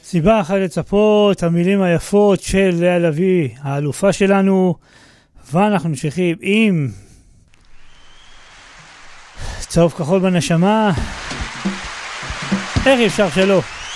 סיבה אחת לצפות, המילים היפות של לאה לביא, האלופה שלנו, ואנחנו ממשיכים עם צהוב כחול בנשמה. איך אפשר שלא?